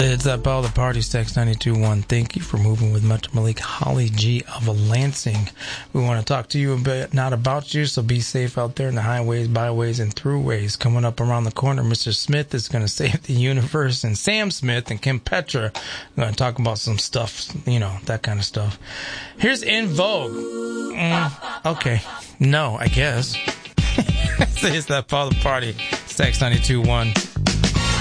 It's that Ball the Party, Text 92.1. Thank you for moving with Metro Malik, Holly G of Lansing. We want to talk to you a bit, not about you, so be safe out there in the highways, byways, and throughways. Coming up around the corner, Mr. Smith is going to save the universe, and Sam Smith and Kim Petra are going to talk about some stuff, you know, that kind of stuff. Here's In Vogue. Okay. No, I guess. It's that Ball the Party, Text 92.1.